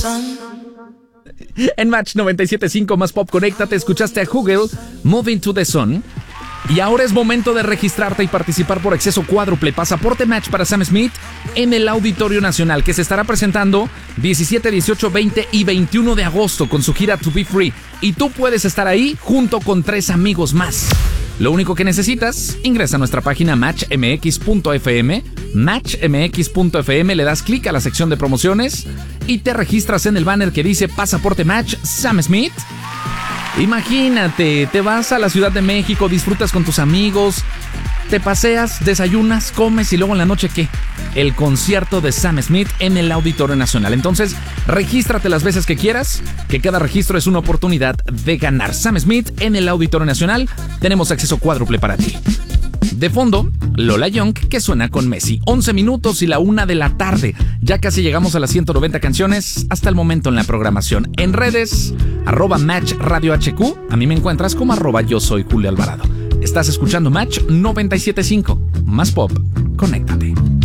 En Match 97.5 Más Pop, conéctate, escuchaste a Google, Moving to the Sun. Y ahora es momento de registrarte y participar por acceso cuádruple, pasaporte Match para Sam Smith en el Auditorio Nacional, que se estará presentando 17, 18, 20 y 21 de agosto con su gira To Be Free. Y tú puedes estar ahí junto con 3 amigos más. Lo único que necesitas, ingresa a nuestra página matchmx.fm, matchmx.fm, le das clic a la sección de promociones y te registras en el banner que dice Pasaporte Match Sam Smith. Imagínate, te vas a la Ciudad de México, disfrutas con tus amigos, te paseas, desayunas, comes y luego en la noche, ¿qué? El concierto de Sam Smith en el Auditorio Nacional. Entonces, regístrate las veces que quieras, que cada registro es una oportunidad de ganar. Sam Smith en el Auditorio Nacional, tenemos acceso cuádruple para ti. De fondo, Lola Young, que suena con Messi. 11 minutos y la 1 de la tarde. Ya casi llegamos a las 190 canciones hasta el momento en la programación. En redes, @Match Radio HQ. A mí me encuentras como @yo soy Julio Alvarado. Estás escuchando Match 97.5. Más Pop, conéctate.